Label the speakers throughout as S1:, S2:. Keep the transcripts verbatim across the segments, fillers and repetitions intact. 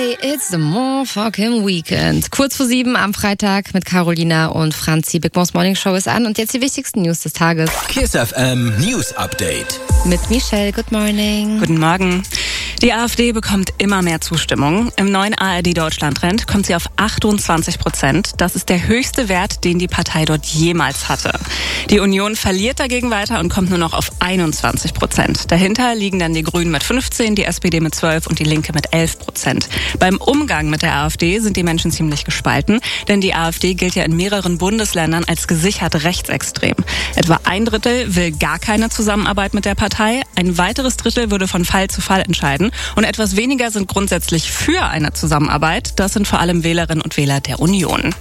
S1: Hey, it's the motherfucking weekend. Kurz vor sieben am Freitag mit Carolina und Franzi. Big Boss Morning Show ist an und jetzt die wichtigsten News des Tages.
S2: Kiss F M News Update.
S1: Mit Michelle, good morning.
S3: Guten Morgen. Die AfD bekommt immer mehr Zustimmung. Im neuen A R D-Deutschland-Trend kommt sie auf achtundzwanzig Prozent. Das ist der höchste Wert, den die Partei dort jemals hatte. Die Union verliert dagegen weiter und kommt nur noch auf einundzwanzig Prozent. Dahinter liegen dann die Grünen mit fünfzehn, die S P D mit zwölf und die Linke mit elf Prozent. Beim Umgang mit der AfD sind die Menschen ziemlich gespalten, denn die AfD gilt ja in mehreren Bundesländern als gesichert rechtsextrem. Etwa ein Drittel will gar keine Zusammenarbeit mit der Partei, ein weiteres Drittel würde von Fall zu Fall entscheiden und etwas weniger sind grundsätzlich für eine Zusammenarbeit. Das sind vor allem Wählerinnen und Wähler der Union.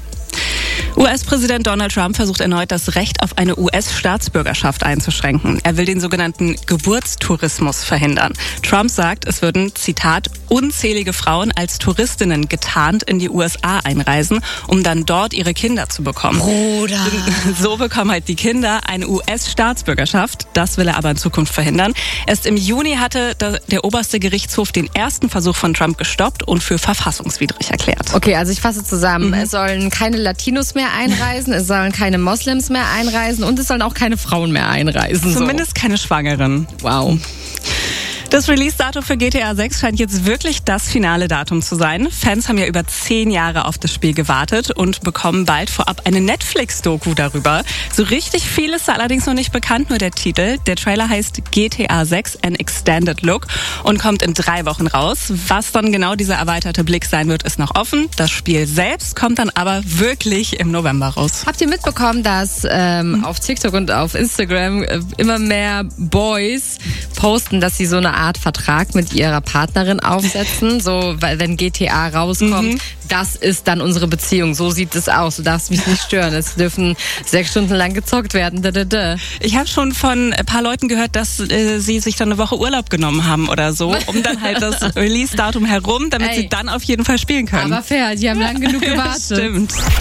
S3: U S-Präsident Donald Trump versucht erneut, das Recht auf eine U S-Staatsbürgerschaft einzuschränken. Er will den sogenannten Geburtstourismus verhindern. Trump sagt, es würden, Zitat, unzählige Frauen als Touristinnen getarnt in die U S A einreisen, um dann dort ihre Kinder zu bekommen.
S1: Bruder.
S3: So bekommen halt die Kinder eine U S-Staatsbürgerschaft. Das will er aber in Zukunft verhindern. Erst im Juni hatte der oberste Gerichtshof den ersten Versuch von Trump gestoppt und für verfassungswidrig erklärt.
S1: Okay, also ich fasse zusammen.
S3: Mhm.
S1: Es sollen keine Latinos mehr einreisen, es sollen keine Moslems mehr einreisen und es sollen auch keine Frauen mehr einreisen.
S3: Zumindest
S1: so.
S3: keine Schwangeren.
S1: Wow.
S3: Das Release-Datum für G T A sechs scheint jetzt wirklich das finale Datum zu sein. Fans haben ja über zehn Jahre auf das Spiel gewartet und bekommen bald vorab eine Netflix-Doku darüber. So richtig viel ist da allerdings noch nicht bekannt, nur der Titel. Der Trailer heißt G T A sechs An Extended Look und kommt in drei Wochen raus. Was dann genau dieser erweiterte Blick sein wird, ist noch offen. Das Spiel selbst kommt dann aber wirklich im November raus.
S1: Habt ihr mitbekommen, dass ähm, auf TikTok und auf Instagram äh, immer mehr Boys posten, dass sie so eine Art Vertrag mit ihrer Partnerin aufsetzen, so, weil wenn G T A rauskommt, mhm. das ist dann unsere Beziehung, so sieht es aus, du darfst mich nicht stören, es dürfen sechs Stunden lang gezockt werden. Da, da, da.
S3: Ich habe schon von ein paar Leuten gehört, dass äh, sie sich dann eine Woche Urlaub genommen haben oder so, um dann halt das Release-Datum herum, damit Ey. sie dann auf jeden Fall spielen können.
S1: Aber fair, die haben lang genug gewartet.
S3: Stimmt.